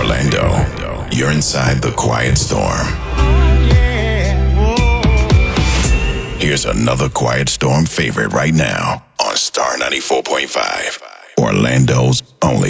Orlando. You're inside the quiet storm. Here's another Quiet Storm favorite right now on Star 94.5. Orlando's only